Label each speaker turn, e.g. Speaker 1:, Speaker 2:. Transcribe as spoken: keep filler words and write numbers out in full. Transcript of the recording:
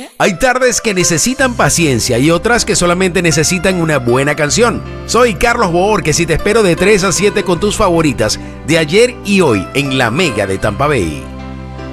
Speaker 1: Hay tardes que necesitan paciencia y otras que solamente necesitan una buena canción. Soy Carlos Bohórquez y te espero de tres a siete con tus favoritas de ayer y hoy en la Mega de Tampa Bay.